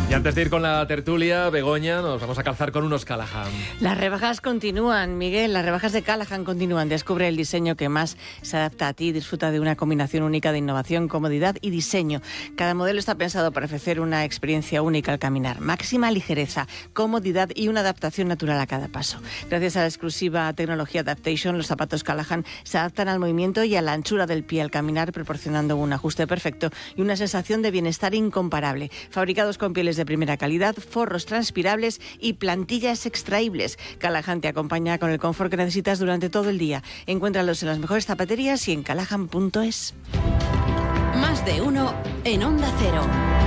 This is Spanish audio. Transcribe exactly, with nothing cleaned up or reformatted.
Y antes de ir con la tertulia, Begoña, nos vamos a calzar con unos Callahan. Las rebajas continúan, Miguel, las rebajas de Callahan continúan. Descubre el diseño que más se adapta a ti, disfruta de una combinación única de innovación, comodidad y diseño. Cada modelo está pensado para ofrecer una experiencia única al caminar. Máxima ligereza, comodidad y una adaptación natural a cada paso. Gracias a la exclusiva tecnología Adaptation, los zapatos Callahan se adaptan al movimiento y a la anchura del pie al caminar, proporcionando un ajuste perfecto y una sensación de bienestar incomparable. Fabricados con pieles de primera calidad, forros transpirables y plantillas extraíbles. Callahan te acompaña con el confort que necesitas durante todo el día. Encuéntralos en las mejores zapaterías y en callahan punto es. Más de uno en Onda Cero.